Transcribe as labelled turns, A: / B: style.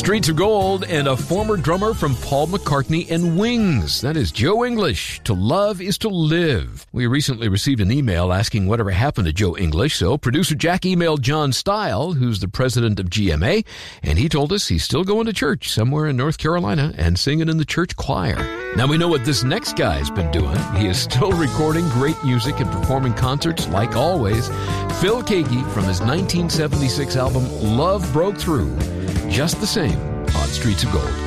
A: Streets of Gold and a former drummer from Paul McCartney and Wings. That is Joe English. To love is to live. We recently received an email asking whatever happened to Joe English, so producer Jack emailed John Stile, who's the president of GMA, and he told us he's still going to church somewhere in North Carolina and singing in the church choir. Now we know what this next guy's been doing. He is still recording great music and performing concerts like always. Phil Keaggy from his 1976 album Love Broke Through. Just the same on Streets of Gold.